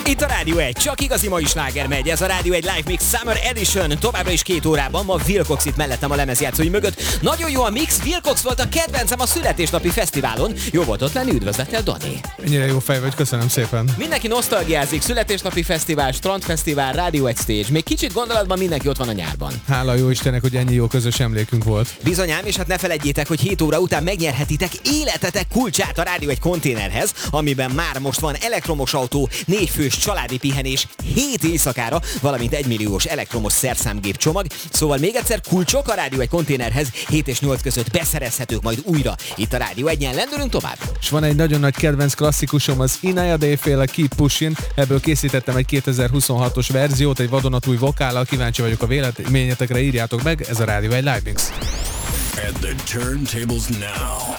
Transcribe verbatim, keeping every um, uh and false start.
Itt a Rádió egy, csak igazi mai sláger megy, ez a Rádió egy Live Mix Summer Edition, továbbra is két órában, ma Wilcox itt mellettem a lemezjátszói mögött. Nagyon jó a mix, Wilcox volt a kedvencem a születésnapi fesztiválon. Jó volt ott lenni, üdvözlettel, Dani. Ennyire jó fej vagy, köszönöm szépen. Mindenki nosztalgiázik, születésnapi fesztivál, strandfesztivál, Rádió egy stage. Még kicsit gondolatban mindenki ott van a nyárban. Hála jó Istennek, hogy ennyi jó közös emlékünk volt. Bizonyám, és hát ne feledjétek, hogy hét óra után megnyerhetitek életetek kulcsát a Rádió egy konténerhez, amiben már most van elektromos autó, négyfős családi pihenés hét éjszakára, valamint egymilliós elektromos szerszámgép csomag. Szóval még egyszer, kulcsok a Rádió egy konténerhez hét és nyolc között beszerezhetők majd újra. Itt a Rádió egyen lendülünk tovább. És van egy nagyon nagy kedvenc klasszikusom, az Inaya Day-féle Keep Pushing. Ebből készítettem egy kétezer-huszonhatos verziót, egy vadonatúj vokállal. Kíváncsi vagyok a véleményetekre, írjátok meg, ez a Rádió egy Live Mix. At the turntables now,